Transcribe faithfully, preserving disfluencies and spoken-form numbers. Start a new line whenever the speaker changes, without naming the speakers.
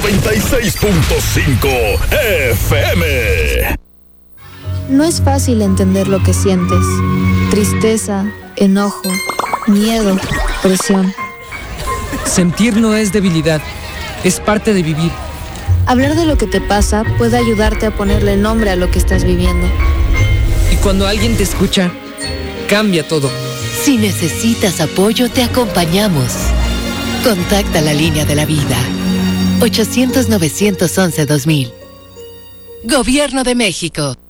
noventa y seis punto cinco F M.
No es fácil entender lo que sientes. Tristeza, enojo, miedo, presión.
Sentir no es debilidad, es parte de vivir.
Hablar de lo que te pasa puede ayudarte a ponerle nombre a lo que estás viviendo.
Y cuando alguien te escucha, cambia todo.
Si necesitas apoyo, te acompañamos. Contacta la línea de la vida. ochocientos, novecientos once, dos mil. Gobierno de México.